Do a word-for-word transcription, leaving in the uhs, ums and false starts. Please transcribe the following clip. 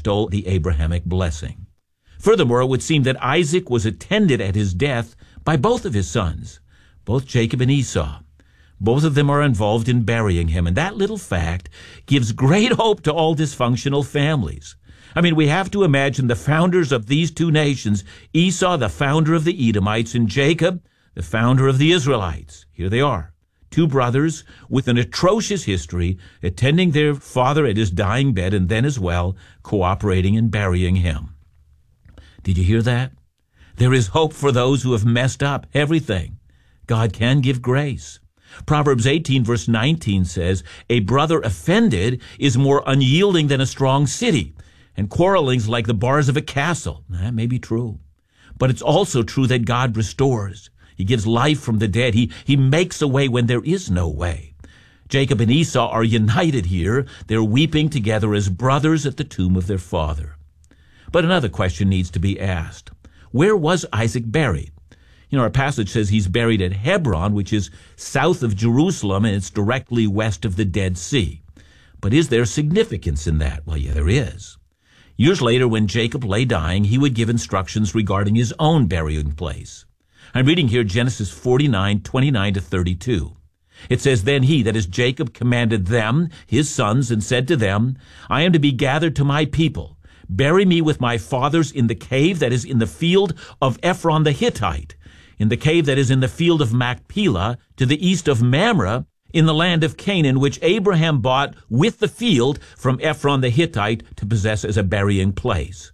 stole the Abrahamic blessing. Furthermore, it would seem that Isaac was attended at his death by both of his sons, both Jacob and Esau. Both of them are involved in burying him, and that little fact gives great hope to all dysfunctional families. I mean, we have to imagine the founders of these two nations, Esau, the founder of the Edomites, and Jacob, the founder of the Israelites. Here they are, two brothers with an atrocious history, attending their father at his dying bed, and then as well cooperating in burying him. Did you hear that? There is hope for those who have messed up everything. God can give grace. Proverbs eighteen verse nineteen says, "A brother offended is more unyielding than a strong city, and quarreling's like the bars of a castle." That may be true. But it's also true that God restores. He gives life from the dead. He, he makes a way when there is no way. Jacob and Esau are united here. They're weeping together as brothers at the tomb of their father. But another question needs to be asked. Where was Isaac buried? You know, our passage says he's buried at Hebron, which is south of Jerusalem, and it's directly west of the Dead Sea. But is there significance in that? Well, yeah, there is. Years later, when Jacob lay dying, he would give instructions regarding his own burying place. I'm reading here Genesis forty-nine, twenty-nine to thirty-two. It says, "Then he," that is Jacob, "commanded them, his sons, and said to them, I am to be gathered to my people. Bury me with my fathers in the cave that is in the field of Ephron the Hittite, in the cave that is in the field of Machpelah, to the east of Mamre, in the land of Canaan, which Abraham bought with the field from Ephron the Hittite to possess as a burying place."